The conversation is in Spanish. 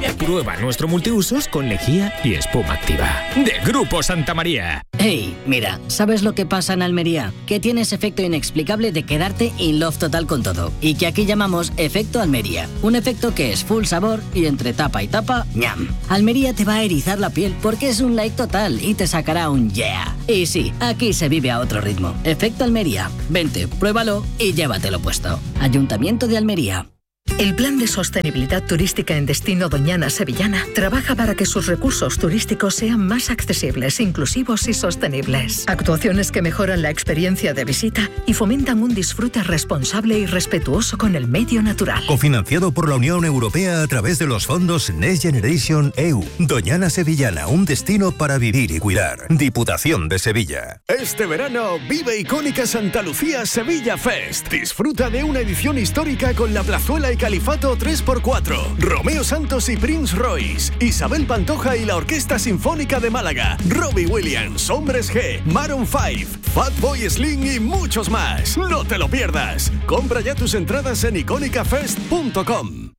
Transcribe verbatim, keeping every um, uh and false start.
Prueba nuestro multiusos con lejía y espuma activa. De Grupo Santa María. Hey, mira, ¿sabes lo que pasa en Almería? Que tienes efecto inexplicable de quedarte in love total con todo. Y que aquí llamamos efecto Almería. Un efecto que es full sabor y entre tapa y tapa, ñam. Almería te va a erizar la piel porque es un like total y te sacará un yeah. Y sí, aquí se vive a otro ritmo. Efecto Almería. Vente, pruébalo y llévatelo puesto. Ayuntamiento de Almería. El Plan de Sostenibilidad Turística en Destino Doñana Sevillana trabaja para que sus recursos turísticos sean más accesibles, inclusivos y sostenibles. Actuaciones que mejoran la experiencia de visita y fomentan un disfrute responsable y respetuoso con el medio natural. Cofinanciado por la Unión Europea a través de los fondos Next Generation E U. Doñana Sevillana, un destino para vivir y cuidar. Diputación de Sevilla. Este verano vive icónica Santa Lucía Sevilla Fest. Disfruta de una edición histórica con la plazuela y Califato tres por cuatro, Romeo Santos y Prince Royce, Isabel Pantoja y la Orquesta Sinfónica de Málaga, Robbie Williams, Hombres G, Maroon cinco, Fatboy Slim y muchos más. No te lo pierdas. Compra ya tus entradas en icónica fest punto com.